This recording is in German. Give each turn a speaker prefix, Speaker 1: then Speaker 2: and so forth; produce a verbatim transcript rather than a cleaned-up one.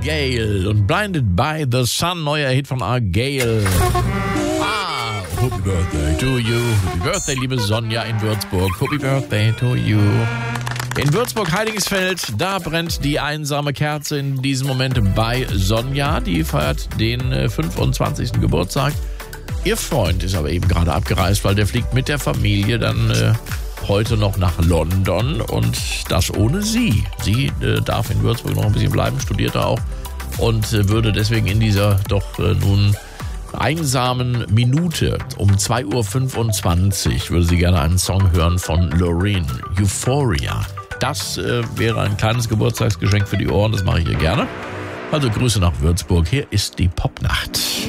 Speaker 1: Gale und Blinded by the Sun, neuer Hit von Argale. Ah, Happy Birthday to you. Happy Birthday, liebe Sonja in Würzburg. Happy Birthday to you. In Würzburg-Heiligenfeld, da brennt die einsame Kerze in diesem Moment bei Sonja. Die feiert den fünfundzwanzigsten Geburtstag. Ihr Freund ist aber eben gerade abgereist, weil der fliegt mit der Familie dann äh, heute noch nach London und das ohne sie. Sie äh, darf in Würzburg noch ein bisschen bleiben, studiert da auch und äh, würde deswegen in dieser doch äh, nun einsamen Minute um zwei Uhr fünfundzwanzig würde sie gerne einen Song hören von Loreen, Euphoria. Das äh, wäre ein kleines Geburtstagsgeschenk für die Ohren, das mache ich ihr gerne. Also Grüße nach Würzburg, hier ist die Popnacht.